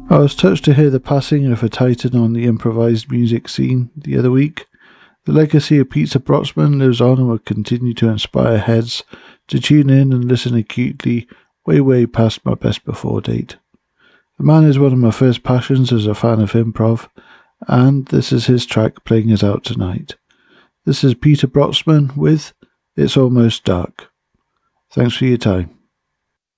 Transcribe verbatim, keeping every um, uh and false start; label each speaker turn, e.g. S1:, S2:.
S1: I was touched to hear the passing of a titan on the improvised music scene the other week. The legacy of Peter Brötzmann lives on and will continue to inspire heads to tune in and listen acutely way, way past my best before date. The man is one of my first passions as a fan of improv, and this is his track playing us out tonight. This is Peter Brötzmann with It's Almost Dark. Thanks for your time.